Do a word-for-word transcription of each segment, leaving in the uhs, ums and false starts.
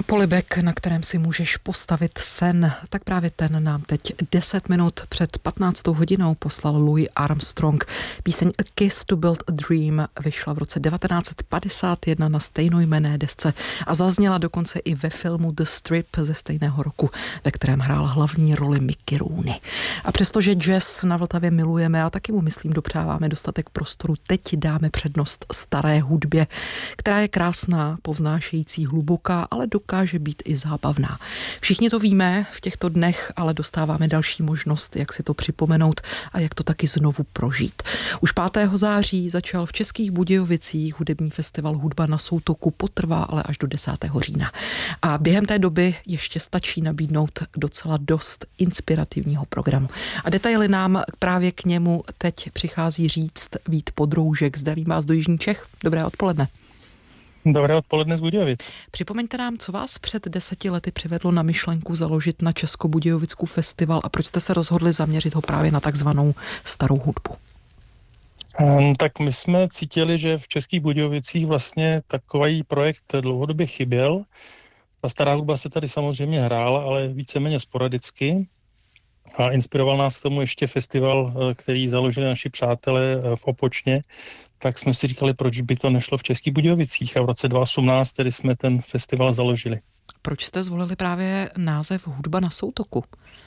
Polibek, na kterém si můžeš postavit sen, tak právě ten nám teď deset minut před patnáctou hodinou poslal Louis Armstrong. Píseň A Kiss to Build a Dream vyšla v roce devatenáct padesát jedna na stejnojmenné desce a zazněla dokonce i ve filmu The Strip ze stejného roku, ve kterém hrál hlavní roli Mickey Rooney. A přestože jazz na Vltavě milujeme a taky mu, myslím, dopřáváme dostatek prostoru, teď dáme přednost staré hudbě, která je krásná, povznášející, hluboká, ale dokáže být i zábavná. Všichni to víme v těchto dnech, ale dostáváme další možnost, jak si to připomenout a jak to taky znovu prožít. Už pátého září začal v Českých Budějovicích hudební festival Hudba na Soutoku, potrvá ale až do desátého října. A během té doby ještě stačí nabídnout docela dost inspirativního programu. A detaily nám právě k němu teď přichází říct Vít Podroužek. Zdravím vás do Jižní Čech. Dobré odpoledne. Dobré odpoledne z Budějovic. Připomeňte nám, co vás před deseti lety přivedlo na myšlenku založit na Českobudějovickou festival a proč jste se rozhodli zaměřit ho právě na takzvanou starou hudbu? Um, tak my jsme cítili, že v Českých Budějovicích vlastně takový projekt dlouhodobě chyběl. Ta stará hudba se tady samozřejmě hrála, ale víceméně sporadicky. A inspiroval nás k tomu ještě festival, který založili naši přátelé v Opočně. Tak jsme si říkali, proč by to nešlo v Českých Budějovicích, a v roce dva tisíce osmnáct tedy jsme ten festival založili. Proč jste zvolili právě název Hudba na Soutoku?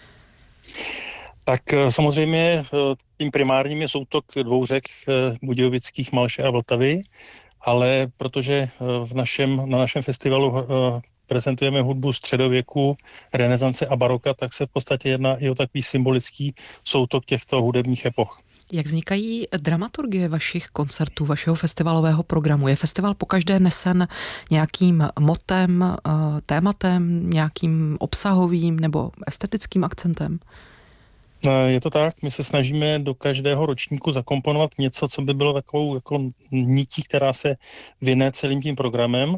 Tak samozřejmě tím primárním je soutok dvou řek budějovických, Malše a Vltavy, ale protože v našem, na našem festivalu prezentujeme hudbu středověku, renesance a baroka, tak se v podstatě jedná i o takový symbolický soutok těchto hudebních epoch. Jak vznikají dramaturgie vašich koncertů, vašeho festivalového programu? Je festival pokaždé nesen nějakým motem, tématem, nějakým obsahovým nebo estetickým akcentem? Je to tak, my se snažíme do každého ročníku zakomponovat něco, co by bylo takovou jako nití, která se vyne celým tím programem,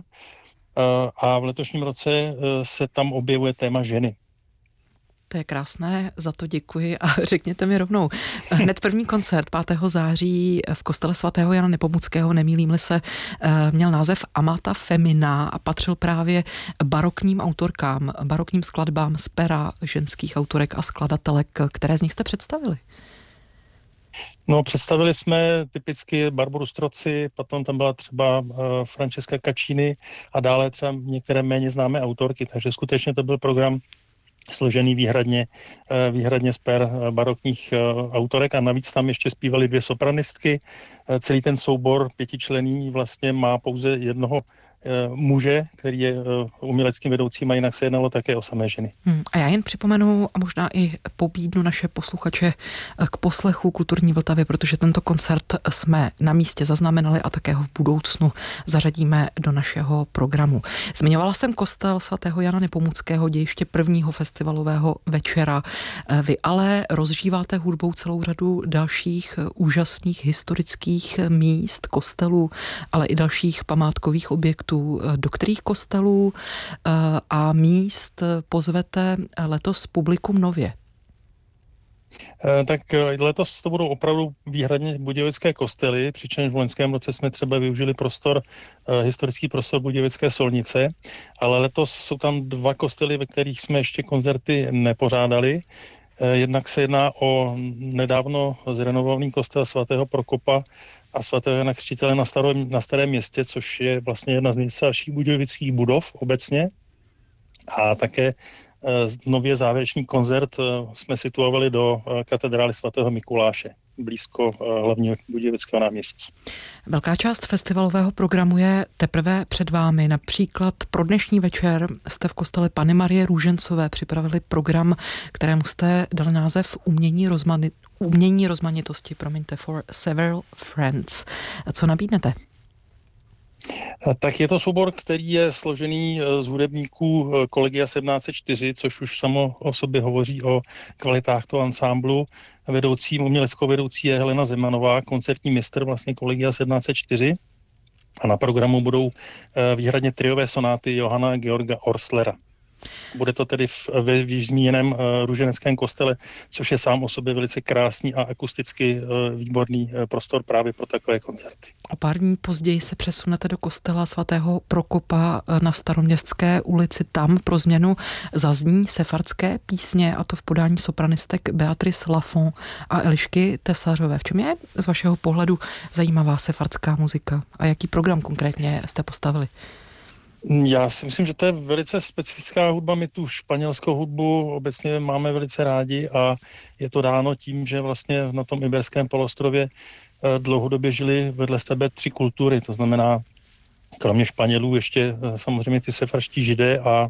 a v letošním roce se tam objevuje téma ženy. To je krásné, za to děkuji a řekněte mi rovnou. Hned první koncert pátého září v kostele svatého Jana Nepomuckého, nemýlím-li se, měl název Amata Femina a patřil právě barokním autorkám, barokním skladbám z pera ženských autorek a skladatelek. Které z nich jste představili? No, představili jsme typicky Barboru Stroci, potom tam byla třeba uh, Francesca Caccini a dále třeba některé méně známé autorky, takže skutečně to byl program složený výhradně, výhradně z per barokních autorek a navíc tam ještě zpívaly dvě sopranistky. Celý ten soubor pětičlenný vlastně má pouze jednoho muže, který je uměleckým vedoucím, a jinak se jednalo také o samé ženy. Hmm, a já jen připomenu a možná i pobídnu naše posluchače k poslechu Kulturní Vltavy, protože tento koncert jsme na místě zaznamenali a také ho v budoucnu zařadíme do našeho programu. Zmiňovala jsem kostel svatého Jana Nepomuckého, dějiště prvního festivalového večera. Vy ale rozžíváte hudbou celou řadu dalších úžasných historických míst, kostelů, ale i dalších památkových objektů. Do kterých kostelů a míst pozvete letos publikum nově? Tak letos to budou opravdu výhradně budějovické kostely, přičemž v loňském roce jsme třeba využili prostor, historický prostor Budějovické Solnice, ale letos jsou tam dva kostely, ve kterých jsme ještě koncerty nepořádali. Jednak se jedná o nedávno zrenovovaný kostel svatého Prokopa a svatého Jana Křtitele na, starém, na Starém Městě, což je vlastně jedna z nejstarších budějovických budov obecně. A také nově závěrečný koncert jsme situovali do katedrály svatého Mikuláše, blízko hlavního Budějovického náměstí. Velká část festivalového programu je teprve před vámi. Například pro dnešní večer jste v kostele Panny Marie Růžencové připravili program, kterému jste dali název Umění, rozmani- Umění rozmanitosti, promiňte, for several friends. Co nabídnete? Tak je to soubor, který je složený z hudebníků Kolegia sedmnáct set čtyři, což už samo o sobě hovoří o kvalitách toho ansámblu. Vedoucí, uměleckou vedoucí je Helena Zemanová, koncertní mistr vlastně Kolegia sedmnáct set čtyři. A na programu budou výhradně triové sonáty Johanna Georga Orslera. Bude to tedy v, v, v zmíněném uh, Růženeckém kostele, což je sám o sobě velice krásný a akusticky uh, výborný uh, prostor právě pro takové koncerty. O pár dní později se přesunete do kostela svatého Prokopa na Staroměstské ulici. Tam pro změnu zazní sefardské písně, a to v podání sopranistek Beatrice Lafont a Elišky Tesařové. V čem je z vašeho pohledu zajímavá sefardská muzika a jaký program konkrétně jste postavili? Já si myslím, že to je velice specifická hudba. My tu španělskou hudbu obecně máme velice rádi a je to dáno tím, že vlastně na tom Iberském poloostrově dlouhodobě žili vedle sebe tři kultury. To znamená, kromě Španělů ještě samozřejmě ty sefarští Židé, a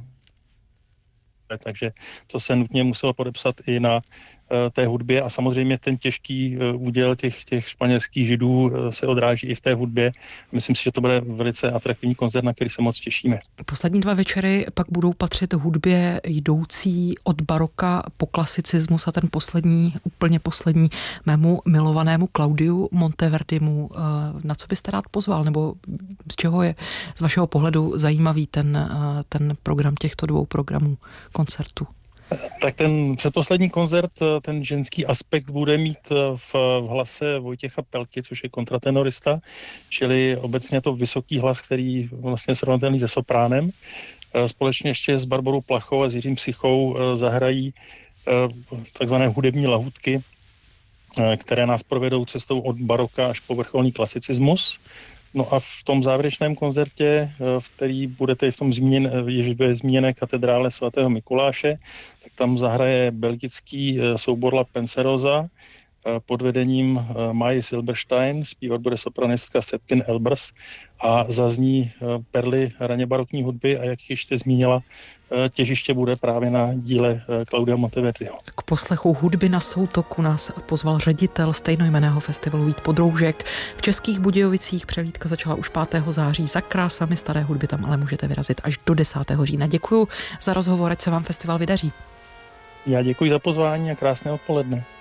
takže to se nutně muselo podepsat i na té hudbě a samozřejmě ten těžký úděl těch, těch španělských Židů se odráží i v té hudbě. Myslím si, že to bude velice atraktivní koncert, na který se moc těšíme. Poslední dva večery pak budou patřit hudbě jdoucí od baroka po klasicismus a ten poslední, úplně poslední, mému milovanému Claudiu Monteverdimu. Na co byste rád pozval, nebo z čeho je z vašeho pohledu zajímavý ten, ten program těchto dvou programů koncertu? Tak ten předposlední koncert, ten ženský aspekt bude mít v, v hlase Vojtěcha Pelky, což je kontratenorista, čili obecně to vysoký hlas, který vlastně srovnatelný se sopránem. Společně ještě s Barborou Plachou a s Jiřím Psychou zahrají takzvané hudební lahůdky, které nás provedou cestou od baroka až po vrcholný klasicismus. No a v tom závěrečném koncertě, v který budete v tom zmíněn, jež bude zmíněné katedrále svatého Mikuláše, tak tam zahraje belgický soubor La Penserosa pod vedením Maji Silberstein, zpívat bude sopranistka Setkin Elbers a zazní perly raně barokní hudby a jak již jste zmínila, těžiště bude právě na díle Claudia Monteverdiho. K poslechu hudby na soutoku nás pozval ředitel stejnojmenného festivalu Vít Podroužek. V Českých Budějovicích přehlídka začala už pátého září. Za krásami staré hudby tam ale můžete vyrazit až do desátého října. Děkuju za rozhovor, ať se vám festival vydaří. Já děkuji za pozvání a krásné odpoledne.